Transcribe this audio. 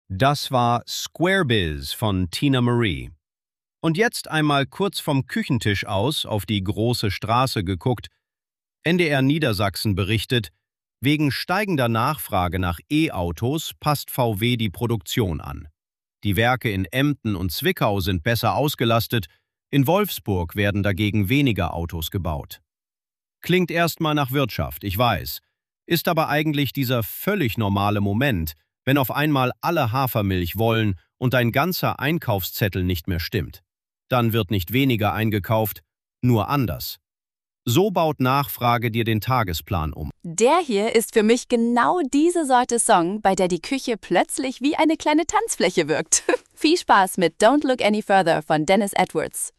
Das war Squarebiz von Tina Marie. Und jetzt einmal kurz vom Küchentisch aus auf die große Straße geguckt. NDR Niedersachsen berichtet, wegen steigender Nachfrage nach E-Autos passt VW die Produktion an. Die Werke in Emden und Zwickau sind besser ausgelastet, in Wolfsburg werden dagegen weniger Autos gebaut. Klingt erstmal nach Wirtschaft, ich weiß, ist aber eigentlich dieser völlig normale Moment, wenn auf einmal alle Hafermilch wollen und dein ganzer Einkaufszettel nicht mehr stimmt. Dann wird nicht weniger eingekauft, nur anders. So baut Nachfrage dir den Tagesplan um. Der hier ist für mich genau diese Sorte Song, bei der die Küche plötzlich wie eine kleine Tanzfläche wirkt. Viel Spaß mit Don't Look Any Further von Dennis Edwards.